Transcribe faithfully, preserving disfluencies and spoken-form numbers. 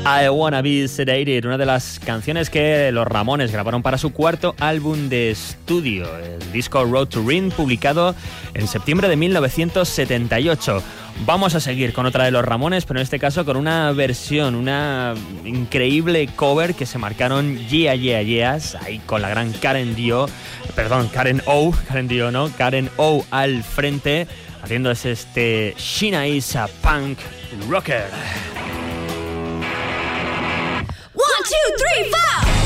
I Wanna Be Sedated, una de las canciones que los Ramones grabaron para su cuarto álbum de estudio, el disco Road to Ring, publicado en septiembre de mil novecientos setenta y ocho. Vamos a seguir con otra de los Ramones, pero en este caso con una versión, una increíble cover que se marcaron Yeah Yeah Yeahs, ahí con la gran Karen Dio, perdón, Karen O, Karen Dio no, Karen O al frente, haciéndose este Sheena is a Punk Rocker. One, two, three, four.